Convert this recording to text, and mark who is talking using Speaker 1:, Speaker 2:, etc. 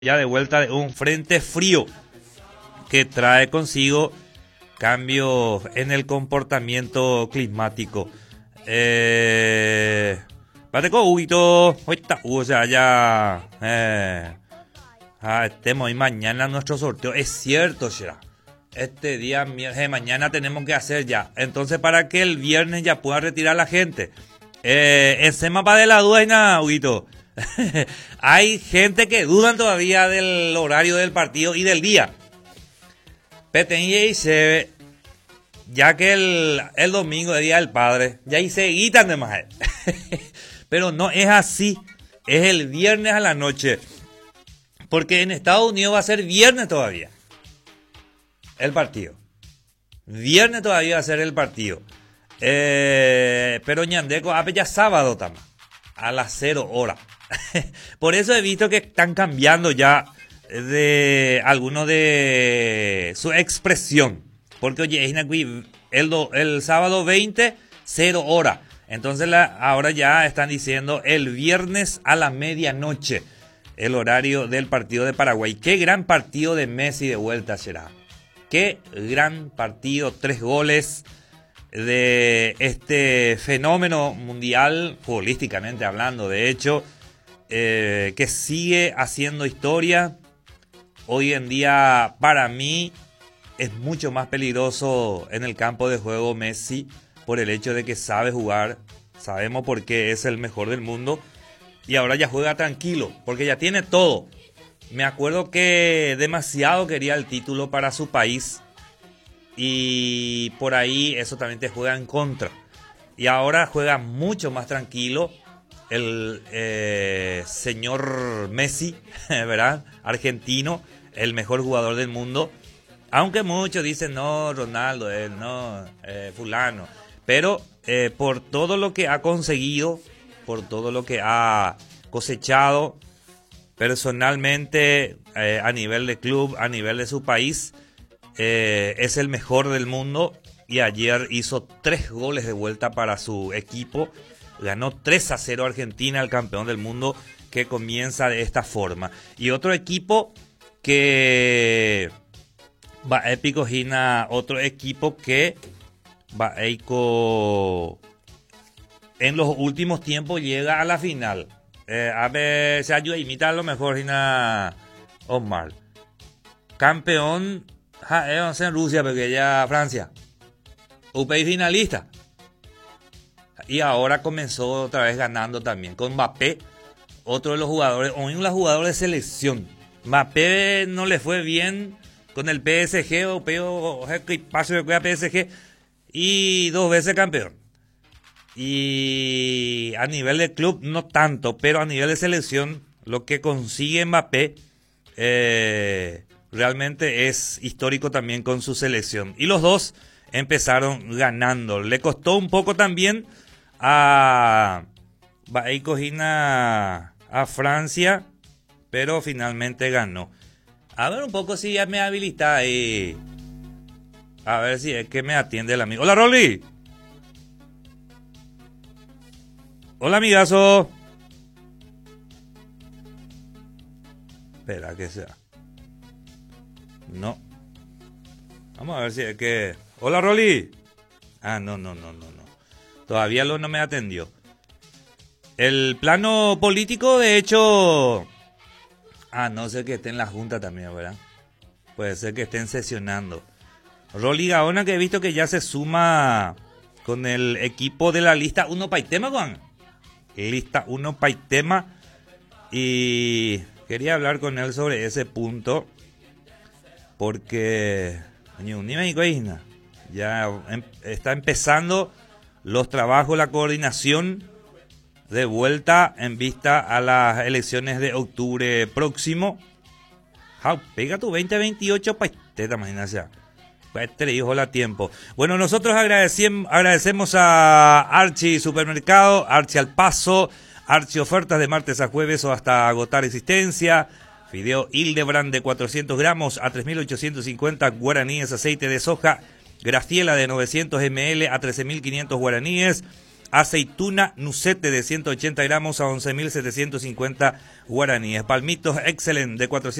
Speaker 1: Ya de vuelta de un frente frío que trae consigo cambios en el comportamiento climático. Pateco, Huguito, ahorita, o sea, ya estemos hoy mañana nuestro sorteo. Es cierto, será. Este día, mañana tenemos que hacer ya. Entonces, para que el viernes ya pueda retirar la gente. Ese mapa de la duda y nada, Huguito. Hay gente que dudan todavía del horario del partido y del día. Petenye y se ya que el domingo es día del padre, ya y se guitan de más. Pero no es así. Es el viernes a la noche. Porque en Estados Unidos va a ser viernes todavía el partido. Viernes todavía va a ser el partido. Pero Ñandeco ya sábado también. A las 0 horas. Por eso he visto que están cambiando ya de algunos de su expresión. Porque oye, el sábado 20, 0 hora. Entonces ahora ya están diciendo el viernes a la medianoche. El horario del partido de Paraguay. Qué gran partido de Messi de vuelta será. Qué gran partido. 3 goles de este fenómeno mundial, futbolísticamente hablando, de hecho. Que sigue haciendo historia. Hoy en día, para mí, es mucho más peligroso en el campo de juego Messi por el hecho de que sabe jugar. Sabemos por qué es el mejor del mundo. Y ahora ya juega tranquilo, porque ya tiene todo. Me acuerdo que demasiado quería el título para su país. Y por ahí eso también te juega en contra. Y ahora juega mucho más tranquilo. El señor Messi, ¿verdad? Argentino, el mejor jugador del mundo. Aunque muchos dicen, no, Ronaldo, no, fulano. Pero por todo lo que ha conseguido, por todo lo que ha cosechado personalmente a nivel de club, a nivel de su país, es el mejor del mundo. Y ayer hizo 3 goles de vuelta para su equipo. Ganó 3-0 Argentina, el campeón del mundo, que comienza de esta forma. Y otro equipo que va épico, Gina, otro equipo que va épico en los últimos tiempos llega a la final. A ver, se ayuda a imitar a lo mejor, Gina Omar. Campeón en Rusia, porque ya Francia. Un país finalista. Y ahora comenzó otra vez ganando también con Mbappé, otro de los jugadores, o un jugador de selección. Mbappé no le fue bien con el PSG, o paso de PSG, y 2 veces campeón. Y a nivel de club no tanto, pero a nivel de selección lo que consigue Mbappé realmente es histórico también con su selección. Y los dos empezaron ganando. Le costó un poco también a Francia, pero finalmente ganó. A ver un poco si ya me habilita ahí. A ver si es que me atiende el amigo. Hola, Rolly. Hola, amigazo. Espera que sea. No. Vamos a ver si es que... Hola, Rolly. No. Todavía no me atendió. El plano político, de hecho... no sé que esté en la junta también, ¿verdad? Puede ser que estén sesionando. Rolly Gaona, que he visto que ya se suma con el equipo de la lista 1 Paitema, Juan. Lista 1 Paitema. Y quería hablar con él sobre ese punto. Porque... ya está empezando los trabajos, la coordinación de vuelta en vista a las elecciones de octubre próximo. Pega tu 2028, paiteta, imagínate. Te hijo la tiempo. Bueno, nosotros agradecemos a Archi Supermercado, Archi Al Paso, Archi Ofertas de martes a jueves o hasta agotar existencia. Fideo Hildebrand de 400 gramos a 3.850 guaraníes, aceite de soja Graciela de 900 ml a 13.500 guaraníes. Aceituna Nucete de 180 gramos a 11.750 guaraníes. Palmitos Excellent de 400